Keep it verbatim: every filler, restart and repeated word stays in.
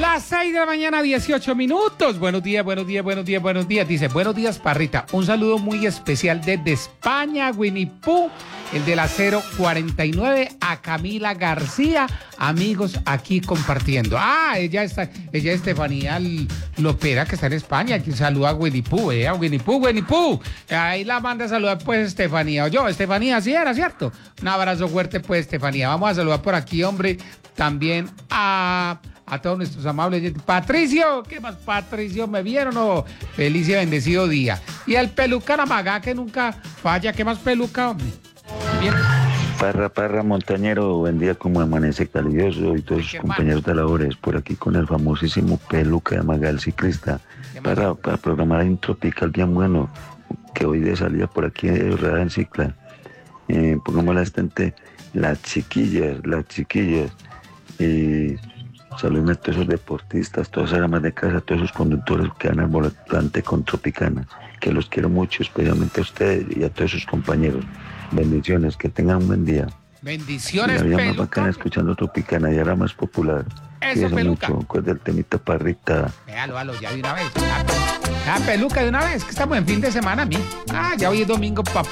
Las seis de la mañana, dieciocho minutos. Buenos días, buenos días, buenos días, buenos días. Dice, buenos días, Parrita. Un saludo muy especial desde España, Winnie Pooh, el de la cero cuarenta y nueve, a Camila García. Amigos, aquí compartiendo. Ah, ella está, ella es Estefanía Lopera, que está en España. Quien saluda a Winnie Pooh, eh, a Winnie Pooh, Winnie Pooh. Ahí la manda a saludar, pues, Estefanía. Yo, Estefanía, así era, ¿cierto? Un abrazo fuerte, pues, Estefanía. Vamos a saludar por aquí, hombre, también a... a todos nuestros amables. Patricio, ¿qué más, Patricio? ¿Me vieron o? Feliz y bendecido día. Y el peluca Namagá, que nunca falla. ¿Qué más peluca, hombre? Bien. Parra, parra, montañero, buen día, como amanece calidioso y todos sus compañeros de labores, por aquí con el famosísimo peluca de Magal ciclista, para, para programar un tropical bien bueno, que hoy de salida por aquí de Rueda en Cicla. Eh, pongámosle a esta gente, las chiquillas, las chiquillas, y saludos a todos esos deportistas, todas esas amas de casa, todos esos conductores que van al volante con Tropicana, que los quiero mucho, especialmente a ustedes y a todos sus compañeros. Bendiciones, que tengan un buen día. Bendiciones, peluca. La vida peluca. más bacana escuchando Tropicana y ahora más popular. Eso, Cuídense peluca. mucho, con el temita Parrita. Véalo, véalo, ya de una vez. Ah, peluca de una vez, que estamos en fin de semana, a mí. Ah, ya hoy es domingo, papá.